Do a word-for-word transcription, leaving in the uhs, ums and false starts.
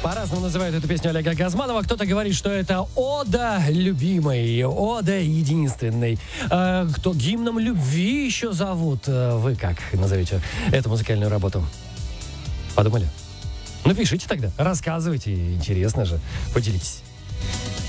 По-разному называют эту песню Олега Газманова. Кто-то говорит, что это ода любимой, ода единственной. А, кто гимном любви еще зовут. Вы как назовете эту музыкальную работу? Подумали? Ну, пишите тогда, рассказывайте, интересно же, поделитесь.